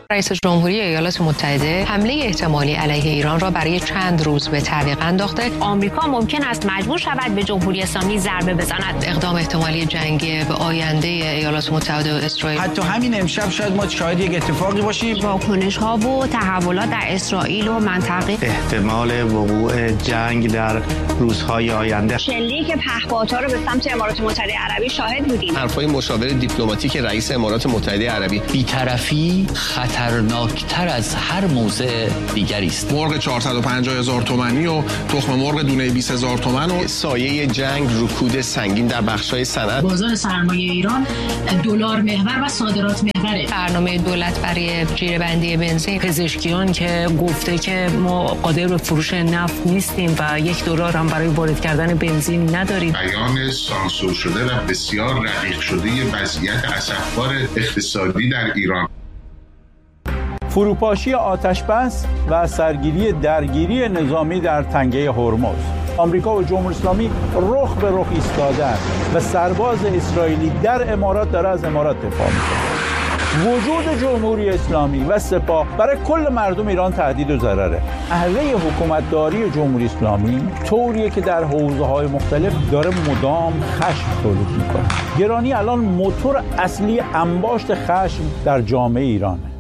رئیس جمهوری ایالات متحده حمله احتمالی علیه ایران را برای چند روز به تعویق انداخته. آمریکا ممکن است مجبور شود به جمهوری اسلامی ضربه بزند. اقدام احتمالی جنگی به آینده ایالات متحده و اسرائیل. حتی همین امشب شاید ما شاهد یک اتفاقی باشیم. واکنش‌ها و تحولات در اسرائیل و منطقه. احتمال وقوع جنگ در روزهای آینده. شلیک پهپادها رو به سمت امارات متحده عربی شاهد بودیم. حرفای مشاور دیپلماتیک رئیس امارات متحده عربی. بی‌طرفی خطرناکتر از هر موضع دیگری است. مرغ 450,000 تومانی و تخم مرغ دونه 20,000 تومان و سایه جنگ، رکود سنگین در بخش‌های صنعت. بازار سرمایه ایران دلار محور و صادرات محوره. برنامه دولت برای جیره‌بندی بنزین. پزشکیان که گفته که ما قادر به فروش نفت نیستیم و $1 هم برای وارد کردن بنزین نداریم. بیان سانسور شده و بسیار رقیق شده وضعیت اسفبار اقتصادی در ایران. فروپاشی آتش‌بس و سرگیری درگیری نظامی در تنگه هرمز. آمریکا و جمهوری اسلامی رخ به رخ ایستادند و سرباز اسرائیلی در امارات داره از امارات دفاع میکنه. وجود جمهوری اسلامی و سپاه برای کل مردم ایران تهدید و ضرره. اهله حکومتداری جمهوری اسلامی طوریه که در حوزه‌های مختلف داره مدام خشم تولید میکنه. گرانی الان موتور اصلی انباشت خشم در جامعه ایرانه.